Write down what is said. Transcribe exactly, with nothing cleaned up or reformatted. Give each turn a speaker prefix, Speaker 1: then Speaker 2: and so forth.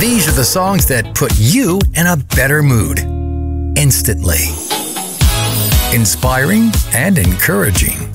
Speaker 1: These are the songs that put you in a better mood instantly. Inspiring and encouraging.